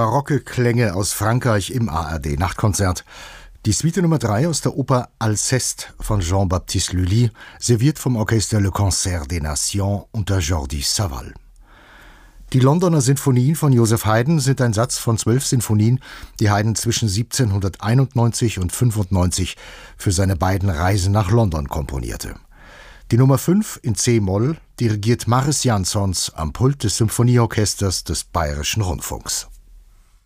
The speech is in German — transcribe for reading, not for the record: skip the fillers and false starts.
barocke Klänge aus Frankreich im ARD-Nachtkonzert. Die Suite Nummer 3 aus der Oper Alceste von Jean-Baptiste Lully, serviert vom Orchester Le Concert des Nations unter Jordi Savall. Die Londoner Sinfonien von Joseph Haydn sind ein Satz von 12 Sinfonien, die Haydn zwischen 1791 und 1795 für seine beiden Reisen nach London komponierte. Die Nummer 5 in C-Moll dirigiert Mariss Jansons am Pult des Symphonieorchesters des Bayerischen Rundfunks.